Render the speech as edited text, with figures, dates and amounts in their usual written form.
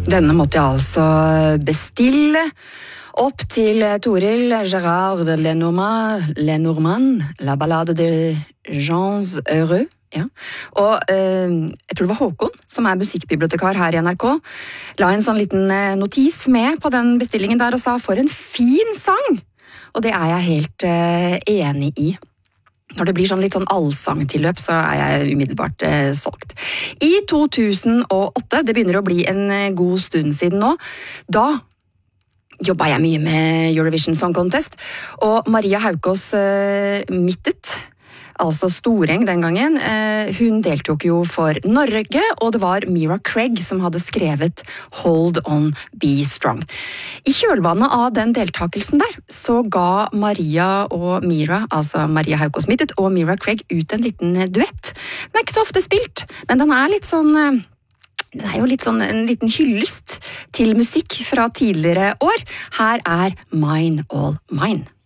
Denne måtte jeg altså bestille opp til Toril Gérard Lenormand, La Ballade de Jeans Heureux. Ja. Og jeg tror det var Håkon, som musikkbibliotekar her i NRK, la en sånn liten notis med på den bestillingen der og sa, for en fin sang! Og det jeg helt enig i. Når det blir sånn litt sånn allsangtilløp, så jeg umiddelbart solgt. I 2008, det begynner å bli en god stund siden nå, da jobbet jeg mye med Eurovision Song Contest, og Maria Haukås Mittet, altså Storeng den gangen, hun deltok jo for Norge, og det var Mira Craig som hadde skrevet Hold On, Be Strong. I kjølvannet av den deltakelsen der, så ga Maria og Mira, altså Maria Haukås Mittet og Mira Craig ut en liten duett. Den ikke så ofte spilt, men den litt sånn... Den jo litt sånn en liten hyllest til musikk fra tidligere år. Her Mine All Mine.